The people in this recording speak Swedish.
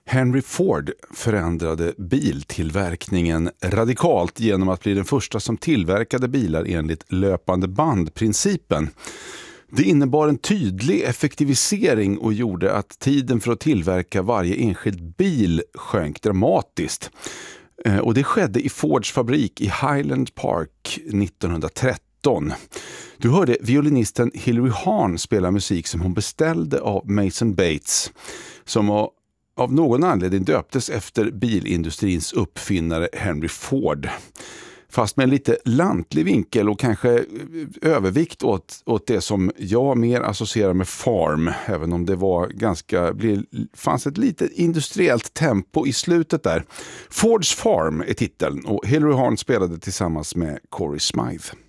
Henry Ford förändrade biltillverkningen radikalt genom att bli den första som tillverkade bilar enligt löpande bandprincipen. Det innebar en tydlig effektivisering och gjorde att tiden för att tillverka varje enskild bil sjönk dramatiskt. Och det skedde i Fords fabrik i Highland Park 1913. Du hörde violinisten Hilary Hahn spela musik som hon beställde av Mason Bates, som av någon anledning döptes efter bilindustrins uppfinnare Henry Ford. Fast med en lite lantlig vinkel och kanske övervikt åt det som jag mer associerar med farm, även om det var fanns ett lite industriellt tempo i slutet där. Fords Farm är titeln och Hilary Hahn spelade tillsammans med Corey Smythe.